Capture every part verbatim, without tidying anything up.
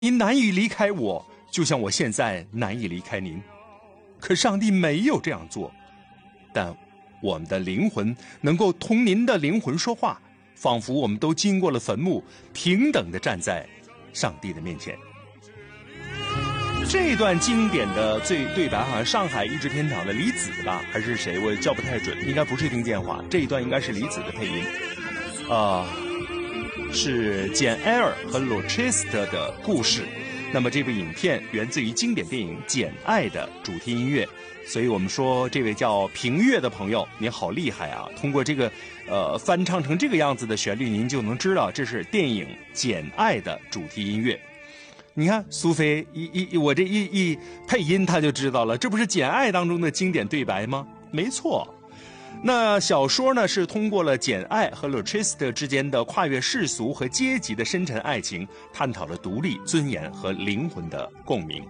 您难以离开我，就像我现在难以离开您。可上帝没有这样做，但我们的灵魂能够同您的灵魂说话，仿佛我们都经过了坟墓，平等地站在上帝的面前。这段经典的最对白好像上海一直天堂的李子吧，还是谁？我叫不太准，应该不是丁建华。这一段应该是李子的配音，啊、呃，是简·埃尔和罗切斯特的故事。那么这部影片源自于经典电影《简爱》的主题音乐，所以我们说这位叫平月的朋友，你好厉害啊！通过这个呃翻唱成这个样子的旋律，您就能知道这是电影《简爱》的主题音乐。你看苏菲一一我这一一配音，他就知道了，这不是《简爱》当中的经典对白吗？没错。那小说呢，是通过了简爱和 Rochester 之间的跨越世俗和阶级的深沉爱情，探讨了独立、尊严和灵魂的共鸣。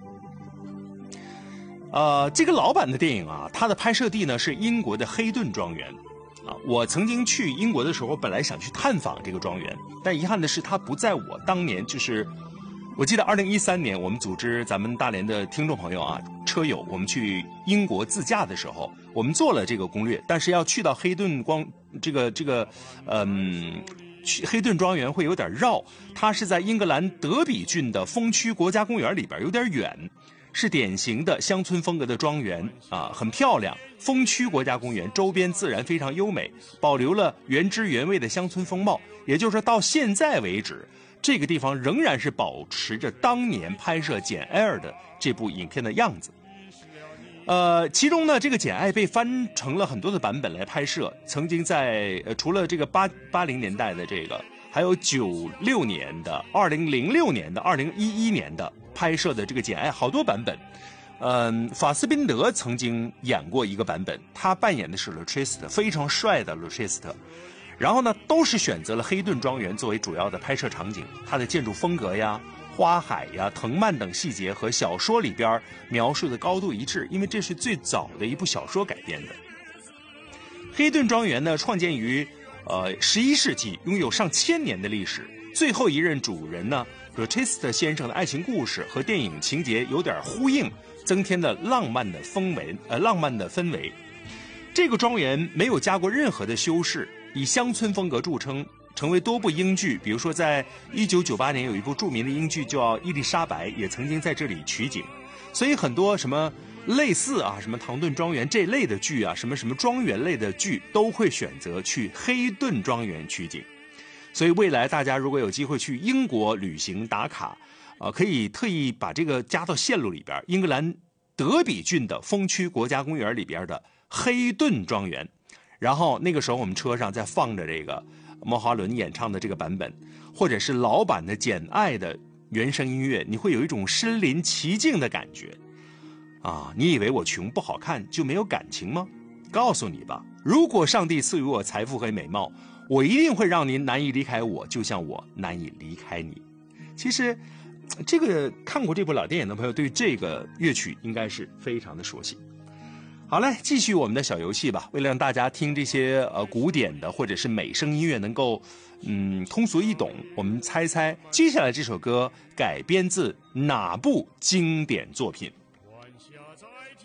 呃，这个老版的电影啊，它的拍摄地呢是英国的黑顿庄园。啊，我曾经去英国的时候，本来想去探访这个庄园，但遗憾的是，它不在我当年就是。我记得二零一三年，我们组织咱们大连的听众朋友啊，车友，我们去英国自驾的时候，我们做了这个攻略，但是要去到黑顿光这个这个，嗯，去黑顿庄园会有点绕，它是在英格兰德比郡的风区国家公园里边，有点远，是典型的乡村风格的庄园啊，很漂亮。风区国家公园周边自然非常优美，保留了原汁原味的乡村风貌，也就是说到现在为止。这个地方仍然是保持着当年拍摄《简爱》的这部影片的样子。呃，其中呢，这个《简爱》被翻成了很多的版本来拍摄，曾经在呃除了这个八八零年代的这个，还有九六年的、二零零六年的、二零一一年的拍摄的这个《简爱》好多版本。嗯，法斯宾德曾经演过一个版本，他扮演的是 Rochester， 非常帅的 Rochester。然后呢，都是选择了黑顿庄园作为主要的拍摄场景，它的建筑风格呀、花海呀、藤蔓等细节和小说里边描述的高度一致，因为这是最早的一部小说改编的。黑顿庄园呢，创建于呃十一世纪，拥有上千年的历史。最后一任主人呢 ，Rochester 先生的爱情故事和电影情节有点呼应，增添了浪漫的氛围，呃，浪漫的氛围。这个庄园没有加过任何的修饰。以乡村风格著称，成为多部英剧，比如说在一九九八年有一部著名的英剧叫《伊丽莎白》，也曾经在这里取景。所以很多什么类似啊，什么唐顿庄园这类的剧啊，什么什么庄园类的剧，都会选择去黑顿庄园取景。所以未来大家如果有机会去英国旅行打卡，呃，可以特意把这个加到线路里边，英格兰德比郡的风区国家公园里边的黑顿庄园。然后那个时候我们车上在放着这个莫华伦演唱的这个版本，或者是老版的《简爱》的原声音乐，你会有一种身临其境的感觉啊！你以为我穷不好看就没有感情吗？告诉你吧，如果上帝赐予我财富和美貌，我一定会让您难以离开我，就像我难以离开你。其实这个看过这部老电影的朋友对这个乐曲应该是非常的熟悉。好嘞，继续我们的小游戏吧。为了让大家听这些呃古典的或者是美声音乐能够嗯通俗易懂，我们猜猜接下来这首歌改编自哪部经典作品？